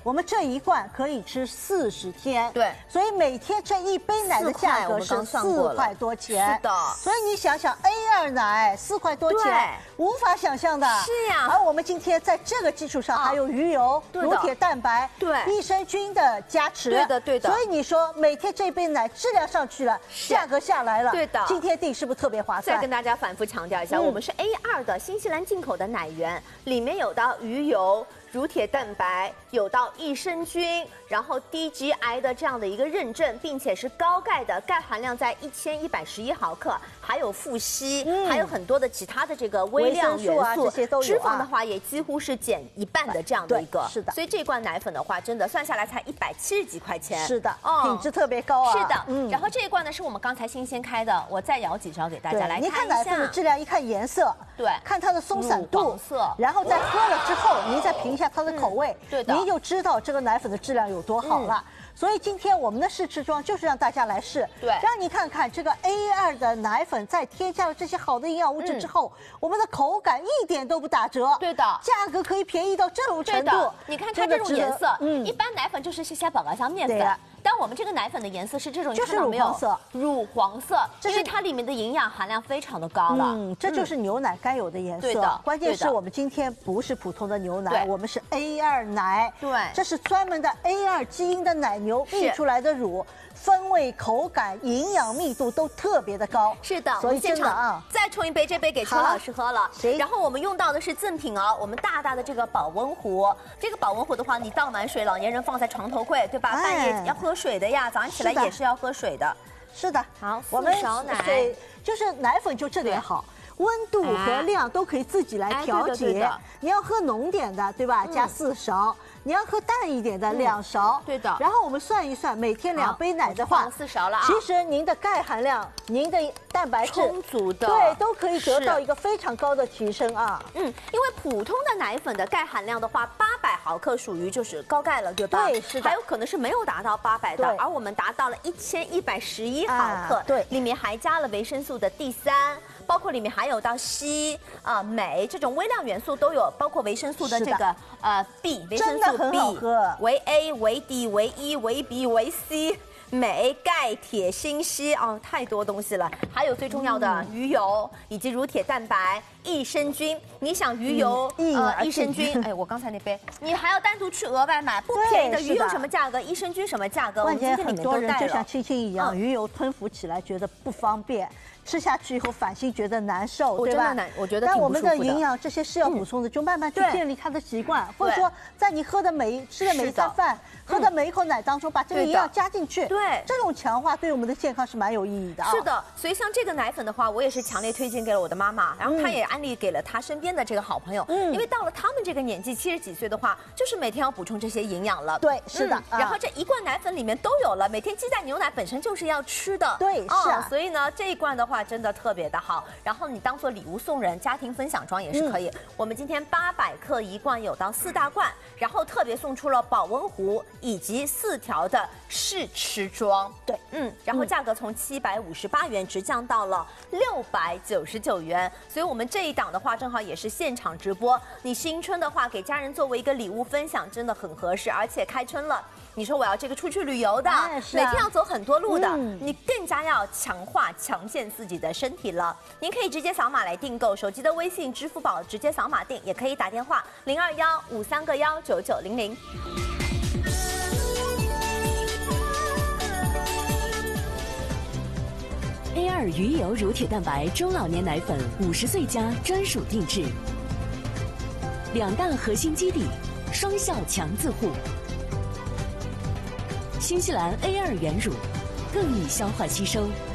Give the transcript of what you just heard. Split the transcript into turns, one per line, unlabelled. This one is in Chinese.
我们这一罐可以吃40天。
对，
所以每天这一杯奶的价格是4块多钱。
是的，
所以你想想 A2 奶4块多钱，无法想象的。
是呀。
而我们今天在这个基础上还有鱼油、乳铁蛋白、益生菌的加持。
对的，对的。
所以你说每天这杯奶质量上去了，价格下来了。
对的。
今天订是不是特别划算？
再跟大家反复强调一下，我们是 A2 的新西兰进口的奶源，里面有到鱼油、乳铁蛋白，有到益生菌，然后低 GI 的这样的一个认证，并且是高钙的，钙含量在1111毫克，还有富硒，还有很多的其他的这个微量元素，
这些都有。
脂肪的话也几乎是减一半的这样的一个，
是的。
所以这罐奶粉的话，真的算下来才170几块钱。
是的，品质特别高啊。
是的，然后这一罐呢是我们刚才新鲜开的，我再舀几勺给大家来看一下。
你看奶粉的质量，一看颜色，
对，
看它的松散度，然后再喝了之后，您再评一下它的口味，
对的，
您就知道这个奶粉的质量有多好了。所以今天我们的试吃装就是让大家来试，
对，
让你看看这个 A2 的奶粉在添加了这些好的营养物质之后，我们的口感一点都不打折，
对的，
价格可以便宜到这种程度。
你看它这种颜色，一般奶粉就是些宝宝香面粉。但我们这个奶粉的颜色是这种，
就是乳黄色，
乳黄色，因为它里面的营养含量非常的高了。
这就是牛奶该有的颜色。
对的，
关键是我们今天不是普通的牛奶，我们是 A2 奶。
对，
这是专门的 A2 基因的奶牛泌出来的乳，风味、口感、营养密度都特别的高。
是的，
所以
现场再冲一杯，这杯给邱老师喝了。然后我们用到的是赠品哦，我们大大的这个保温壶。这个保温壶的话，你倒满水，老年人放在床头柜，对吧？半夜要喝水的呀，早上起来也是要喝水的。
是的，
好，
我们
勺奶，
就是奶粉就这点好。温度和量都可以自己来调节。你要喝浓点的，对吧？加4勺。你要喝淡一点的2勺。
对的。
然后我们算一算，每天2杯奶的话
，4勺了啊。
其实您的钙含量、您的蛋白质
充足的，
对，都可以得到一个非常高的提升啊。
因为普通的奶粉的钙含量的话，800毫克属于就是高钙了，对吧？
对，是的。
还有可能是没有达到800的，而我们达到了1111毫克。
对，
里面还加了维生素的D3。包括里面还有到硒镁这种微量元素都有，包括维生素的这个B 维生素 B 维 A 维 D 维 E 维 B 维 C 镁钙铁锌硒太多东西了。还有最重要的鱼油以及乳铁蛋白、益生菌。你想鱼油益生菌，哎，我刚才那杯你还要单独去额外买，不便宜的。鱼油什么价格，益生菌什么价格？
关键很多人就像青青一样，鱼油吞服起来觉得不方便。吃下去以后反心觉得难受，对吧？
我觉得
但我们的营养这些是要补充的，就慢慢去建立它的习惯，或者说在你吃的每一餐饭、喝的每一口奶当中，把这个营养加进去。
对，
这种强化对我们的健康是蛮有意义的啊。
是的，所以像这个奶粉的话，我也是强烈推荐给了我的妈妈，然后她也安利给了她身边的这个好朋友。因为到了他们这个年纪，70几岁的话，就是每天要补充这些营养了。
对，是的。
然后这一罐奶粉里面都有了，每天鸡蛋牛奶本身就是要吃的。
对，是啊。
所以呢，这一罐的话真的特别的好，然后你当做礼物送人，家庭分享装也是可以。我们今天800克一罐有到4大罐，然后特别送出了保温壶以及4条的试吃装。
对，
然后价格从758元直降到了699元，所以我们这一档的话正好也是现场直播。你新春的话给家人作为一个礼物分享真的很合适，而且开春了。你说我要这个出去旅游的，每天要走很多路的，你更加要强健自己的身体了。您可以直接扫码来订购，手机的微信、支付宝直接扫码订，也可以打电话021-53个19900。
A2 鱼油乳铁蛋白中老年奶粉50岁加专属定制，2大核心基底，双效强自护。新西兰 A2 原乳，更易消化吸收。